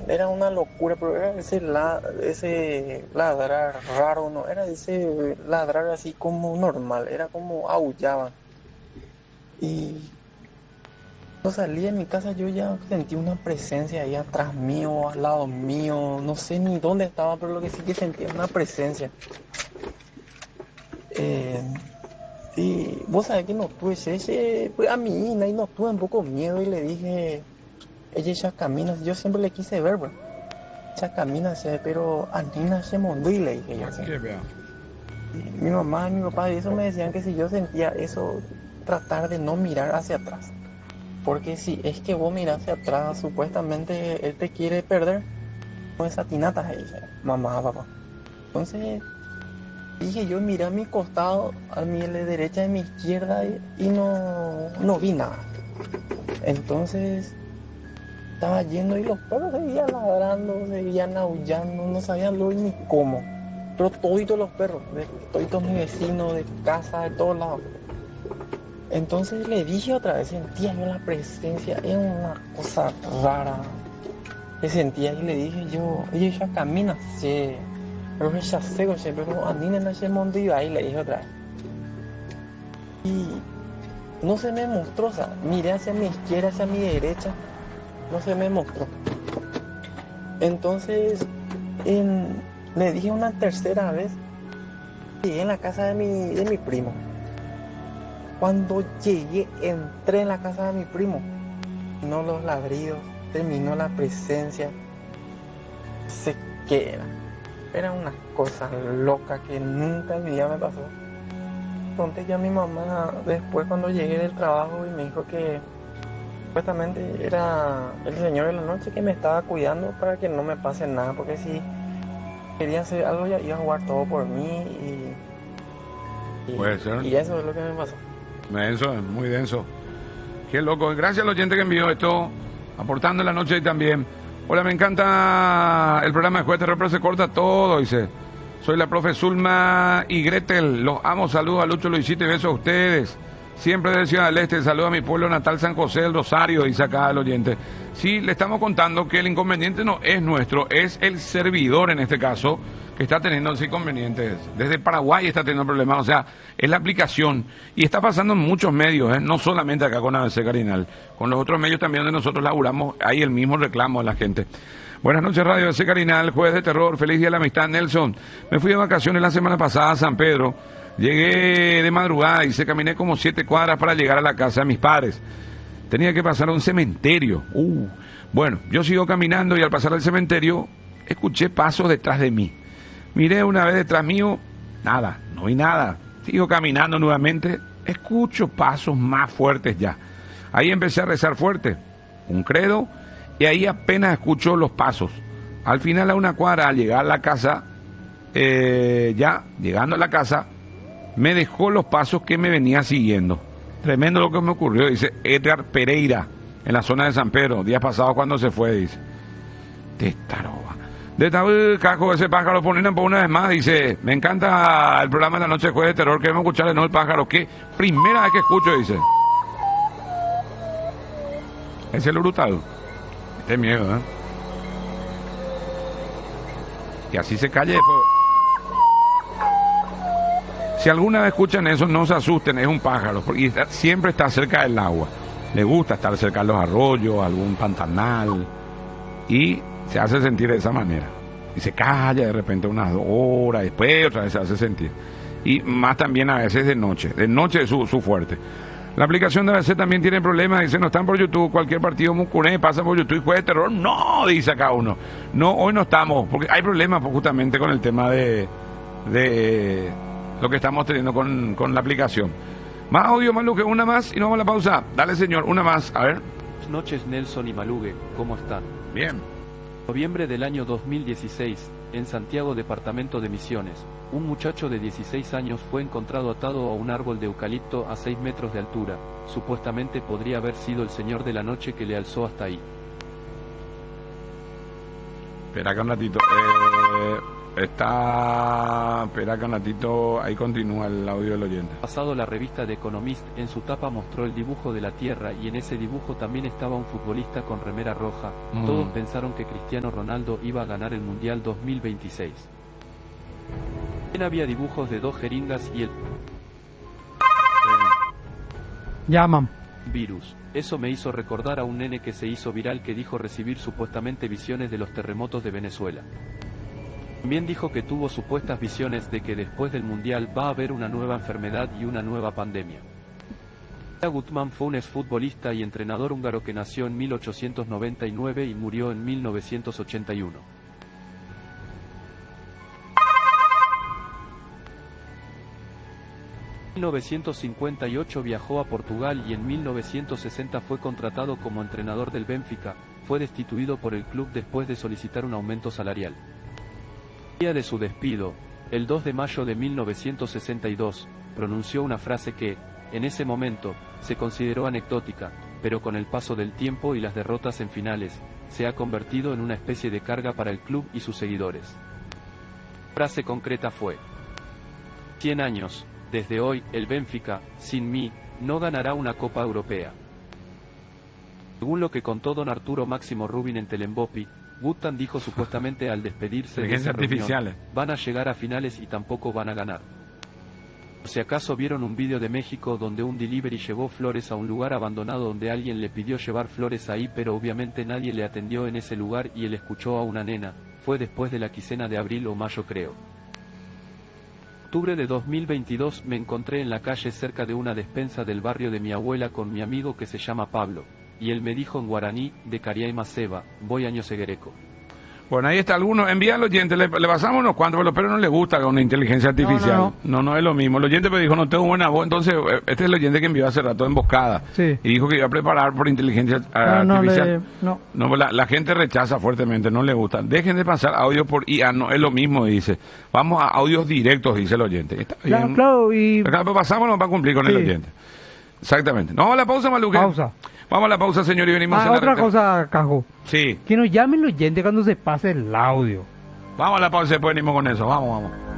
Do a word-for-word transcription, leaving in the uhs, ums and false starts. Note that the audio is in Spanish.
era una locura, pero era ese, la, ese ladrar raro, no era ese ladrar así como normal, era como aullaban. Y cuando salí de mi casa yo ya sentí una presencia ahí atrás mío, al lado mío, no sé ni dónde estaba, pero lo que sí que sentía una presencia. Eh, y vos sabés que no tuve ese, pues a mi hija y no tuve un poco miedo y le dije, ella ya camina, yo siempre le quise ver, pues, ya camina, pero a Nina se mondó y le dije yo así. Mi mamá y mi papá y eso me decían que si yo sentía eso, tratar de no mirar hacia atrás. Porque si es que vos mirás hacia atrás, supuestamente él te quiere perder. Pues atinatas ahí, mamá, papá. Entonces dije yo, miré a mi costado, a mi derecha y a mi izquierda y, y no, no vi nada. Entonces estaba yendo y los perros seguían ladrando, seguían aullando, no sabían lo ni cómo. Pero toditos los perros, de toditos mis vecinos, de casa, de todos lados. Entonces le dije otra vez, sentía yo la presencia, es una cosa rara. Le sentía y le dije yo, ella ya camina, sí. Pero ya sé, pero a mí no se montó y ahí le dije otra vez. Y no se me mostró, o sea, miré hacia mi izquierda, hacia mi derecha, no se me mostró. Entonces, en, le dije una tercera vez, llegué en la casa de mi, de mi primo. Cuando llegué, entré en la casa de mi primo, no los ladridos, terminó la presencia, sé qué era. Era una cosa loca que nunca en mi vida me pasó. Conté yo a mi mamá después cuando llegué del trabajo y me dijo que supuestamente era el señor de la noche que me estaba cuidando para que no me pase nada, porque si quería hacer algo ya iba a jugar todo por mí y, y, Puede ser. y eso es lo que me pasó. Denso, muy denso. Qué loco. Gracias al oyente que envió esto, aportando en la noche y también. Hola, me encanta el programa de Juez Terror, pero se corta todo, dice. Soy la profe Zulma y Gretel. Los amo, saludos a Lucho, Luisito y besos a ustedes. Siempre de Ciudad del Este, saludo a mi pueblo natal San José del Rosario, dice acá el oyente. Sí, le estamos contando que el inconveniente no es nuestro, es el servidor en este caso, que está teniendo los inconvenientes. Desde Paraguay está teniendo problemas, o sea, es la aplicación. Y está pasando en muchos medios, ¿eh? No solamente acá con A B C Carinal. Con los otros medios también donde nosotros laburamos, hay el mismo reclamo de la gente. Buenas noches, Radio A B C Carinal, Jueves de Terror, feliz día de la amistad, Nelson. Me fui de vacaciones la semana pasada a San Pedro. Llegué de madrugada y se caminé como siete cuadras para llegar a la casa de mis padres. Tenía que pasar a un cementerio. Uh. Bueno, yo sigo caminando y al pasar al cementerio escuché pasos detrás de mí. Miré una vez detrás mío, nada, no vi nada. Sigo caminando nuevamente, escucho pasos más fuertes ya. Ahí empecé a rezar fuerte, un credo, y ahí apenas escucho los pasos. Al final a una cuadra, al llegar a la casa, eh, ya llegando a la casa, me dejó los pasos que me venía siguiendo. Tremendo lo que me ocurrió, dice Edgar Pereira, en la zona de San Pedro, días pasados cuando se fue, dice. Testaroba. De tal cajo ese pájaro ponen por una vez más, dice, me encanta el programa de la noche de Jueves de Terror, queremos escucharle, no el pájaro, que primera vez que escucho, dice. Es el brutal. Este miedo, ¿eh? Y así se calle. Si alguna vez escuchan eso, no se asusten, es un pájaro, porque está, siempre está cerca del agua. Le gusta estar cerca de los arroyos, algún pantanal, y se hace sentir de esa manera. Y se calla de repente unas dos horas, después otra vez se hace sentir. Y más también a veces de noche, de noche es su, su fuerte. La aplicación de A B C también tiene problemas, dice, no están por YouTube, cualquier partido Mucuné pasa por YouTube y Jueves de Terror. No, dice acá uno. No, hoy no estamos, porque hay problemas pues, justamente con el tema de... de lo que estamos teniendo con, con la aplicación. Más audio, Maluque, una más y nos vamos a la pausa. Dale, señor, una más, a ver. Buenas noches, Nelson y Malugue, ¿cómo están? Bien. Noviembre del año dos mil dieciséis, en Santiago, departamento de Misiones, un muchacho de dieciséis años fue encontrado atado a un árbol de eucalipto a seis metros de altura. Supuestamente podría haber sido el señor de la noche que le alzó hasta ahí. Espera acá un ratito. Eh... Está... Espera, Canatito, ahí continúa el audio del oyente. Pasado, la revista The Economist en su tapa mostró el dibujo de la Tierra y en ese dibujo también estaba un futbolista con remera roja. Mm. Todos pensaron que Cristiano Ronaldo iba a ganar el Mundial dos mil veintiséis. También había dibujos de dos jeringas y el Llaman. virus. Eso me hizo recordar a un nene que se hizo viral que dijo recibir supuestamente visiones de los terremotos de Venezuela. También dijo que tuvo supuestas visiones de que después del Mundial va a haber una nueva enfermedad y una nueva pandemia. Gutman fue un exfutbolista y entrenador húngaro que nació en mil ochocientos noventa y nueve y murió en mil novecientos ochenta y uno. En mil novecientos cincuenta y ocho viajó a Portugal y en mil novecientos sesenta fue contratado como entrenador del Benfica. Fue destituido por el club después de solicitar un aumento salarial. El día de su despido, el dos de mayo de mil novecientos sesenta y dos, pronunció una frase que, en ese momento, se consideró anecdótica, pero con el paso del tiempo y las derrotas en finales, se ha convertido en una especie de carga para el club y sus seguidores. La frase concreta fue: cien años, desde hoy, el Benfica, sin mí, no ganará una Copa Europea. Según lo que contó don Arturo Máximo Rubin en Telembopi, Gutman dijo supuestamente al despedirse de esa reunión, van a llegar a finales y tampoco van a ganar. Por si acaso vieron un vídeo de México donde un delivery llevó flores a un lugar abandonado donde alguien le pidió llevar flores ahí, pero obviamente nadie le atendió en ese lugar y él escuchó a una nena. Fue después de la quincena de abril o mayo, creo. En octubre de dos mil veintidós me encontré en la calle cerca de una despensa del barrio de mi abuela con mi amigo que se llama Pablo. Y él me dijo en guaraní, de Cariaima Seba, voy año seguereco. Bueno, ahí está alguno. Envía al oyente, le, le pasamos unos cuantos, pero, pero no le gusta con una inteligencia artificial. No, no, no, no es lo mismo. El oyente me dijo, no tengo buena voz. Entonces, este es el oyente que envió hace rato emboscada. Sí. Y dijo que iba a preparar por inteligencia no, artificial. No, le, no. no la, la gente rechaza fuertemente, no le gusta. Dejen de pasar audio por I A, no es lo mismo, dice. Vamos a audios directos, dice el oyente. Está bien. Claro, claro, y... Pero pasamos, nos va a cumplir con sí. el oyente. Exactamente. ¿No vamos a la pausa, Maluque? Pausa. Vamos a la pausa, señor, y venimos ah, a la otra reca... cosa, Cajo. Sí. Que nos llame el oyente cuando se pase el audio. Vamos a la pausa y después venimos con eso. Vamos, vamos.